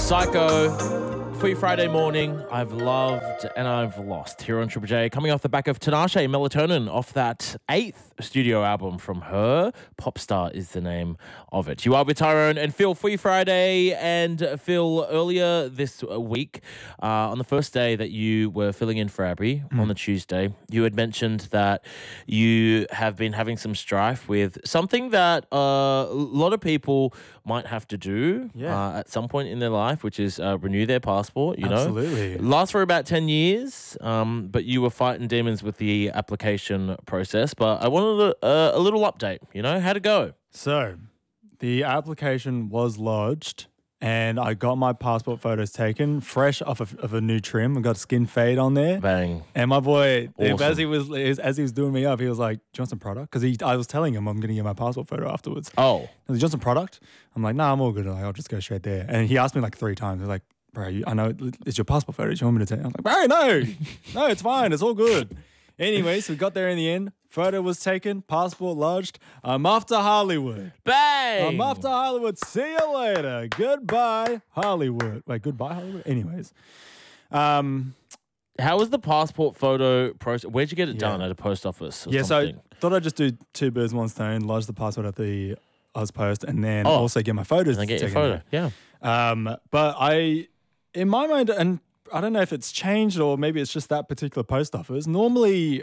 Psycho. Free Friday morning, I've loved and I've lost here on Triple J. Coming off the back of Tinashe, Melatonin, off that 8th studio album from her. Popstar is the name of it. You are with Tyrone and Phil. Free Friday. And Phil, earlier this week, on the first day that you were filling in for Abby, on the Tuesday, you had mentioned that you have been having some strife with something that a lot of people might have to do at some point in their life, which is renew their passport. Absolutely. Lasts for about 10 years, but you were fighting demons with the application process. But I wanted a little update, how'd it go? So, the application was lodged and I got my passport photos taken fresh off of a new trim. I got skin fade on there. Bang. And my boy, Awesome. as he was doing me up, he was like, "Do you want some product?" Because I was telling him I'm going to get my passport photo afterwards. Oh. He was like, "Do you want some product?" I'm like, "Nah, I'm all good. I'll just go straight there." And he asked me like 3 times. He's like, "Bro, I know it's your passport photo. Do you want me to take it?" I was like, "Bro, no, it's fine. It's all good." Anyway, so we got there in the end. Photo was taken, passport lodged. I'm off to Hollywood. Bang! I'm off to Hollywood. See you later. Goodbye, Hollywood. Wait, goodbye, Hollywood? Anyways. How was the passport photo process? Where'd you get it done? At a post office or something? So I thought I'd just do 2 birds, 1 stone, lodge the passport at the Ozpost, and then also get my photos And then get your taken photo, there. But in my mind, and I don't know if it's changed or maybe it's just that particular post office, normally,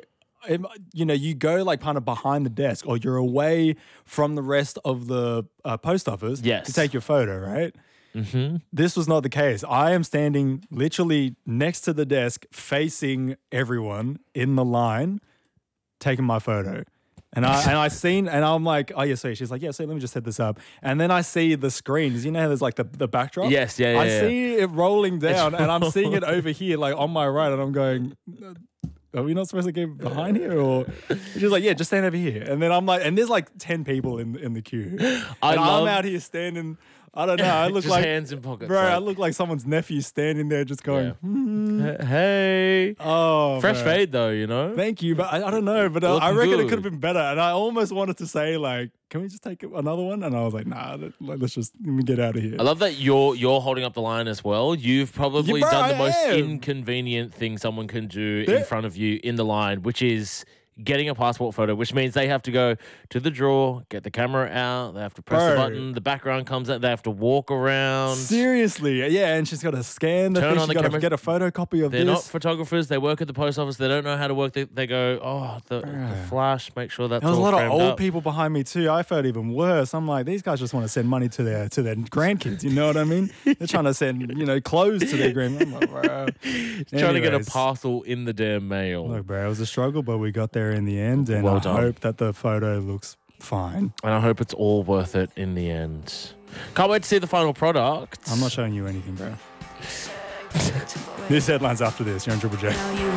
you go like kind of behind the desk or you're away from the rest of the post office to take your photo, right? Mm-hmm. This was not the case. I am standing literally next to the desk facing everyone in the line taking my photo. And I'm like, "Oh, yeah, so she's like, yeah, so let me just set this up." And then I see the screens. You know how there's like the backdrop? Yes, yeah. I see it rolling down and I'm seeing it over here, like on my right, and I'm going, "Are we not supposed to get behind here?" Or she's like, "Yeah, just stand over here." And then I'm like, and there's like 10 people in the queue. I'm out here standing. I don't know. I look just like hands in pockets. Bro, I look like someone's nephew standing there just going, Hey. Oh, fresh bro. Fade though, Thank you, but I don't know. But I reckon it could have been better. And I almost wanted to say like, "Can we just take another one?" And I was like, "Nah, let me get out of here." I love that you're holding up the line as well. You've probably bro, done the most am. inconvenient thing someone can do in front of you in the line, which is getting a passport photo, which means they have to go to the drawer, get the camera out, they have to press the button, the background comes out, they have to walk around. Seriously, yeah, and she's got to scan the thing. She's got to get a photocopy of They're this. not photographers. They work at the post office. They don't know how to work. They go, the flash, make sure that's all There was a lot of framed old up. people behind me too. I felt even worse. I'm like, these guys just want to send money to their grandkids. You know what I mean? They're trying to send clothes to their grandkids. I'm like, bro. Trying to get a parcel in the damn mail. Look, bro, it was a struggle, but we got there in the end, and Well I done. hope that the photo looks fine. And I hope it's all worth it in the end. Can't wait to see the final product. I'm not showing you anything, bro. These headlines after this. You're on Triple J.